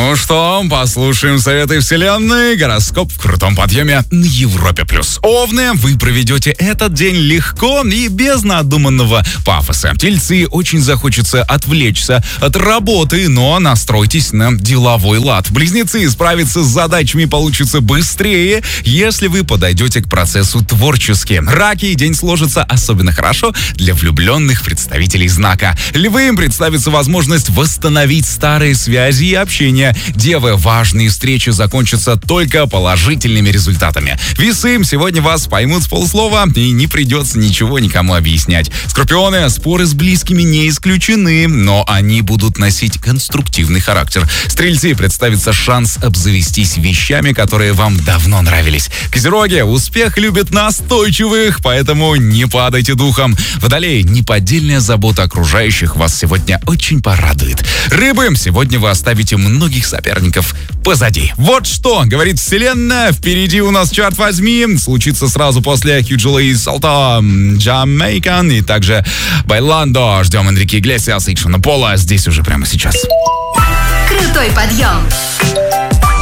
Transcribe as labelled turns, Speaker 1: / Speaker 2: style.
Speaker 1: Ну что, послушаем советы вселенной. Гороскоп в крутом подъеме на Европе+. Овны, вы проведете этот день легко и без надуманного пафоса. Тельцы, очень захочется отвлечься от работы, но настройтесь на деловой лад. Близнецы, справиться с задачами получится быстрее, если вы подойдете к процессу творчески. Раки, день сложится особенно хорошо для влюбленных представителей знака. Львы, им представится возможность восстановить старые связи и общение. Девы, важные встречи закончатся только положительными результатами. Весы, сегодня вас поймут с полуслова и не придется ничего никому объяснять. Скорпионы, споры с близкими не исключены, но они будут носить конструктивный характер. Стрельцы, представится шанс обзавестись вещами, которые вам давно нравились. Козероги, успех любит настойчивых, поэтому не падайте духом. Водолеи, неподдельная забота окружающих вас сегодня очень порадует. Рыбы, сегодня вы оставите многих соперников позади. Вот что говорит вселенная. Впереди у нас «Черт возьми». Случится сразу после Хьюджела и Салта, Jamaican и также Байландо. Ждем Энрике Иглесиаса и Шона Пола здесь уже прямо сейчас.
Speaker 2: Крутой подъем.